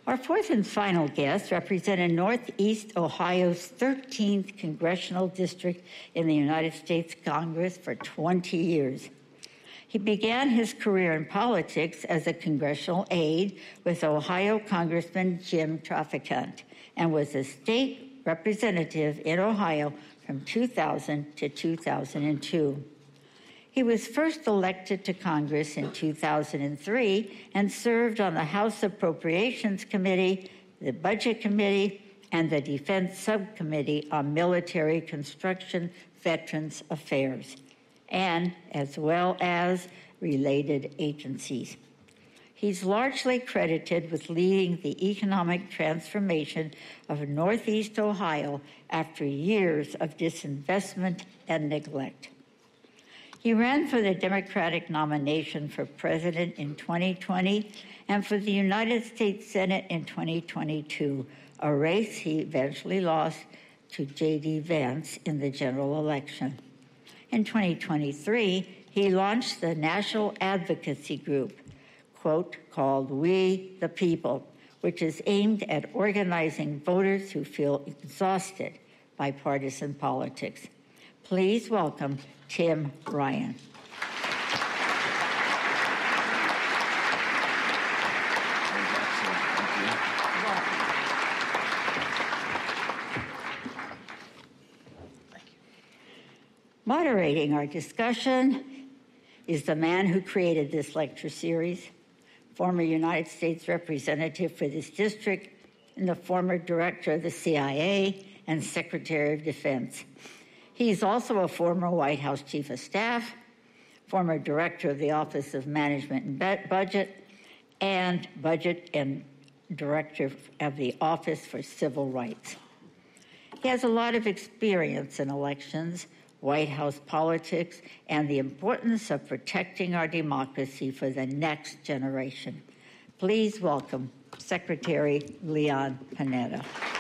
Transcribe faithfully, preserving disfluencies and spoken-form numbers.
Our fourth and final guest represented Northeast Ohio's thirteenth Congressional District in the United States Congress for twenty years. He began his career in politics as a congressional aide with Ohio Congressman Jim Traficant and was a state representative in Ohio from two thousand to two thousand two. He was first elected to Congress in two thousand three and served on the House Appropriations Committee, the Budget Committee, and the Defense Subcommittee on Military Construction Veterans Affairs, and as well as related agencies. He's largely credited with leading the economic transformation of Northeast Ohio after years of disinvestment and neglect. He ran for the Democratic nomination for president in twenty twenty and for the United States Senate in twenty twenty-two, a race he eventually lost to J D Vance in the general election. In twenty twenty-three, he launched the National Advocacy Group, quote, called We the People, which is aimed at organizing voters who feel exhausted by partisan politics. Please welcome Tim Ryan. Moderating our discussion is the man who created this lecture series, former United States Representative for this district, and the former Director of the C I A and Secretary of Defense. He's also a former White House Chief of Staff, former Director of the Office of Management and Budget, and Budget and Director of the Office for Civil Rights. He has a lot of experience in elections, White House politics, and the importance of protecting our democracy for the next generation. Please welcome Secretary Leon Panetta.